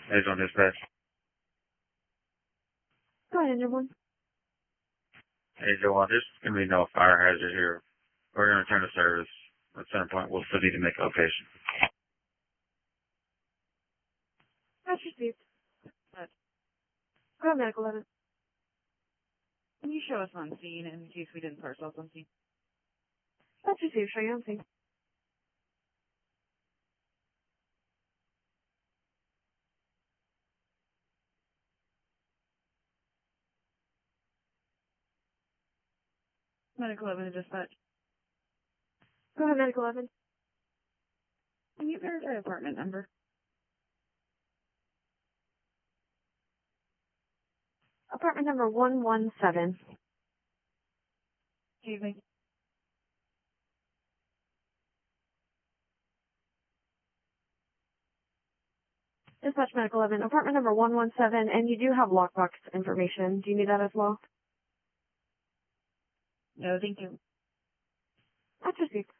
Angel Dispatch. Go ahead, Angel 1. Angel 1, there's going to be no fire hazard here. We're going to return to service. At some point, we'll still need to make a location. That's received. Go ahead, Medical 11. Can you show us on scene in case we didn't put ourselves on scene? That's received. Show you on scene. Medical 11 to dispatch. Go ahead, Medical 11. Can you verify apartment number? Apartment number 117. Excuse me. Dispatch Medical 11. Apartment number 117, and you do have lockbox information. Do you need that as well? No, thank you. That's received.